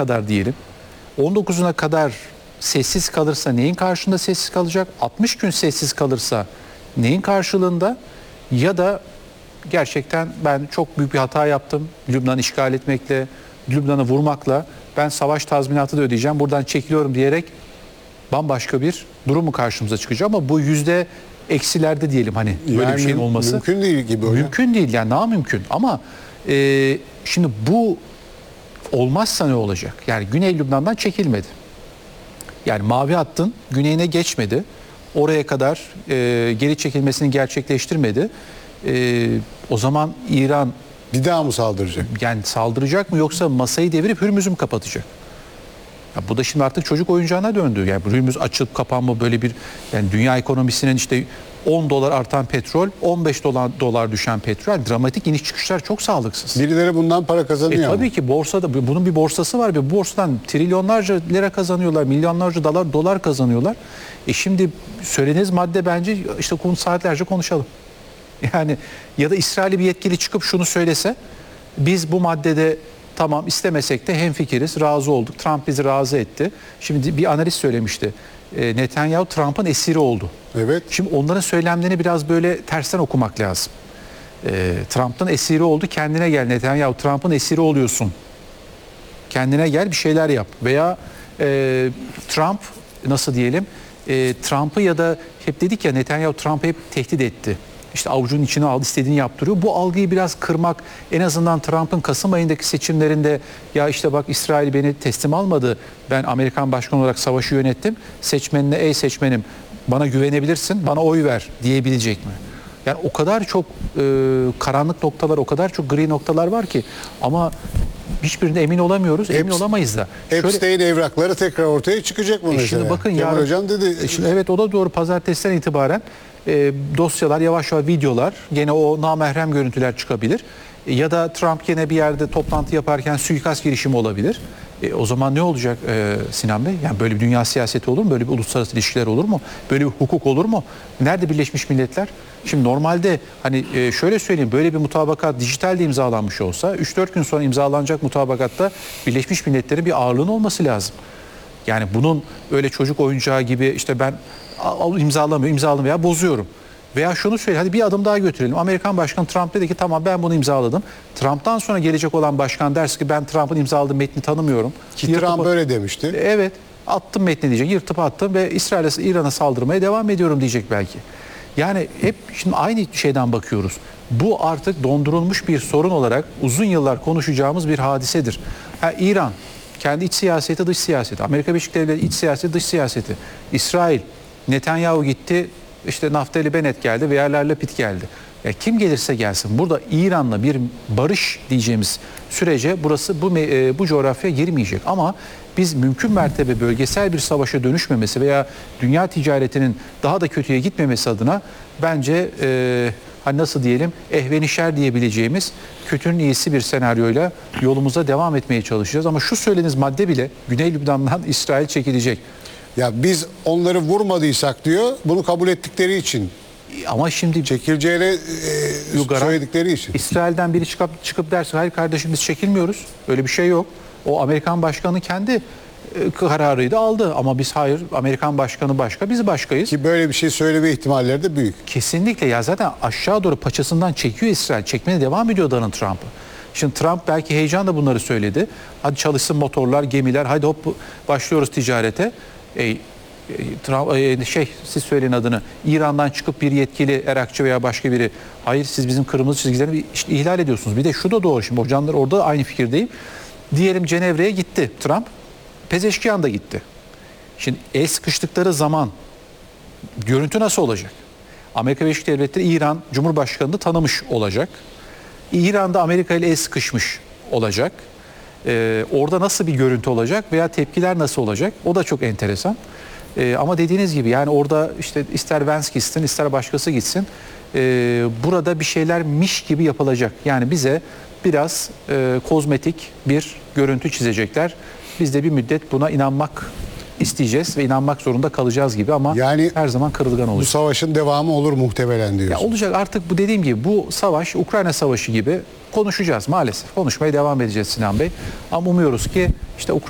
kadar diyelim. 19'una kadar sessiz kalırsa neyin karşında sessiz kalacak? 60 gün sessiz kalırsa neyin karşılığında? Ya da gerçekten ben çok büyük bir hata yaptım. Lübnan'ı işgal etmekle, Lübnan'ı vurmakla ben savaş tazminatı da ödeyeceğim. Buradan çekiliyorum diyerek bambaşka bir durum mu karşımıza çıkacak? Ama bu yüzde eksilerde diyelim, hani böyle Yani bir şeyin olması. mümkün değil gibi hocam. Mümkün değil yani, namümkün. Ama şimdi bu olmazsa ne olacak? Yani Güney Lübnan'dan çekilmedi. Yani mavi hattın güneyine geçmedi. Oraya kadar geri çekilmesini gerçekleştirmedi. O zaman İran Bir daha mı saldıracak? yani saldıracak mı, yoksa masayı devirip Hürmüz'ü mü kapatacak? Ya bu da şimdi artık çocuk oyuncağına döndü. Yani Hürmüz açılıp kapanma, böyle bir, yani dünya ekonomisinin işte 10 dolar artan petrol, 15 dolar düşen petrol, dramatik iniş çıkışlar çok sağlıksız. Birileri bundan para kazanıyor ama. Tabii ki borsada bunun bir borsası var ve bu borsadan trilyonlarca lira kazanıyorlar, milyonlarca dolar kazanıyorlar. Şimdi söylediğiniz madde, bence işte konu saatlerce konuşalım. Yani ya da İsrail'i bir yetkili çıkıp şunu söylese, biz bu maddede tamam istemesek de hemfikiriz, razı olduk. Trump bizi razı etti. Şimdi bir analist söylemişti. Netanyahu Trump'ın esiri oldu. Evet. Şimdi onların söylemlerini biraz böyle tersten okumak lazım. Trump'ın esiri oldu, kendine gel Netanyahu, Trump'ın esiri oluyorsun. Kendine gel, bir şeyler yap. Veya Trump, nasıl diyelim, Trump'ı, ya da hep dedik ya, Netanyahu Trump'ı hep tehdit etti. İşte avucunun içine aldı, istediğini yaptırıyor. Bu algıyı biraz kırmak, en azından Trump'ın Kasım ayındaki seçimlerinde, ya işte bak İsrail beni teslim almadı, ben Amerikan başkanı olarak savaşı yönettim, seçmenine ey seçmenim bana güvenebilirsin, bana oy ver diyebilecek mi? Yani o kadar çok karanlık noktalar, o kadar çok gri noktalar var ki, ama hiçbirine emin olamıyoruz, emin olamayız da. Epstein evrakları tekrar ortaya çıkacak mı mesela? Şimdi bakın Kemal ya, Hocam dedi. şimdi evet, o da doğru, pazartesiden itibaren dosyalar, yavaş yavaş videolar, gene o namahrem görüntüler çıkabilir. Ya da Trump gene bir yerde toplantı yaparken suikast girişimi olabilir. O zaman ne olacak Sinan Bey? Yani böyle bir dünya siyaseti olur mu? Böyle bir uluslararası ilişkiler olur mu? Böyle bir hukuk olur mu? Nerede Birleşmiş Milletler? Şimdi normalde hani şöyle söyleyeyim, böyle bir mutabakat dijitalde imzalanmış olsa 3-4 gün sonra imzalanacak mutabakatta Birleşmiş Milletler'in bir ağırlığının olması lazım. Yani bunun öyle çocuk oyuncağı gibi, işte ben imzalamıyorum veya bozuyorum. Veya şunu söyle, hadi bir adım daha götürelim. Amerikan Başkanı Trump dedi ki tamam ben bunu imzaladım. Trump'tan sonra gelecek olan başkan derse ki ben Trump'ın imzaladığı metni tanımıyorum. Ki Trump böyle demişti. Evet, attım metni diyecek, yırtıp attım ve İran'a saldırmaya devam ediyorum diyecek belki. Yani hep şimdi aynı şeyden bakıyoruz. Bu artık dondurulmuş bir sorun olarak uzun yıllar konuşacağımız bir hadisedir. İran kendi iç siyaseti, dış siyaseti, Amerika Birleşik Devletleri iç siyaseti, dış siyaseti, İsrail, Netanyahu gitti, işte Naftali Bennett geldi ve Yair Lapid geldi. Ya kim gelirse gelsin, burada İran'la bir barış diyeceğimiz sürece burası bu coğrafya girmeyecek. Ama biz mümkün mertebe bölgesel bir savaşa dönüşmemesi veya dünya ticaretinin daha da kötüye gitmemesi adına bence hani nasıl diyelim, ehvenişer diyebileceğimiz kötünün iyisi bir senaryoyla yolumuza devam etmeye çalışacağız. Ama şu söylediğiniz madde bile, Güney Lübnan'dan İsrail çekilecek. Ya biz onları vurmadıysak diyor, bunu kabul ettikleri için. Ama şimdi Çekileceğini söyledikleri için. İsrail'den biri çıkıp derse hayır kardeşim biz çekilmiyoruz, öyle bir şey yok. O Amerikan başkanı kendi kararıydı, aldı, ama biz hayır, Amerikan başkanı başka, biz başkayız. Ki böyle bir şey söyleme ihtimalleri de büyük. Kesinlikle, ya zaten aşağı doğru paçasından çekiyor İsrail, çekmeye devam ediyor Donald Trump'ı. Şimdi Trump belki heyecanla bunları söyledi. Hadi çalışsın motorlar, gemiler, hadi hop başlıyoruz ticarete. Siz söyleyin adını. İran'dan çıkıp bir yetkili Irakçı veya başka biri, hayır siz bizim kırmızı çizgilerini işte ihlal ediyorsunuz. Bir de şu da doğru, şimdi hocamlar orada aynı fikirdeyim. Diyelim Cenevre'ye gitti Trump, Pezeşkiyan da gitti. Şimdi el sıkıştıkları zaman görüntü nasıl olacak? Amerika Birleşik Devletleri İran Cumhurbaşkanı'nı tanımış olacak. İran'da Amerika ile el sıkışmış olacak. Orada nasıl bir görüntü olacak veya tepkiler nasıl olacak? O da çok enteresan. Ama dediğiniz gibi yani orada işte ister Vance gitsin, ister başkası gitsin. Burada bir şeylermiş gibi yapılacak. Yani bize biraz kozmetik bir görüntü çizecekler. Biz de bir müddet buna inanmak isteyeceğiz ve inanmak zorunda kalacağız gibi, ama yani her zaman kırılgan olacak. Bu savaşın devamı olur muhtemelen diyorsun. Ya olacak artık, bu dediğim gibi bu savaş Ukrayna Savaşı gibi konuşacağız maalesef. Konuşmaya devam edeceğiz Sinan Bey. Ama umuyoruz ki işte